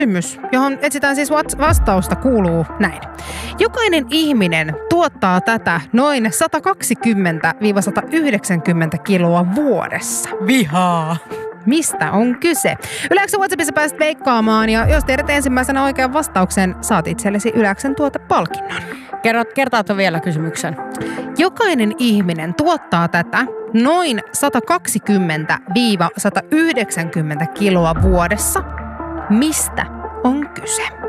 Kysymys, johon etsitään siis vastausta, kuuluu näin. Jokainen ihminen tuottaa tätä noin 120-190 kiloa vuodessa. Vihaa. Mistä on kyse? Yleensä WhatsAppissa pääset veikkaamaan ja jos tiedät ensimmäisenä oikean vastauksen, saat itsellesi Yleensän tuotepalkinnon. Kertaatko vielä kysymyksen? Jokainen ihminen tuottaa tätä noin 120-190 kiloa vuodessa. Mistä on kyse?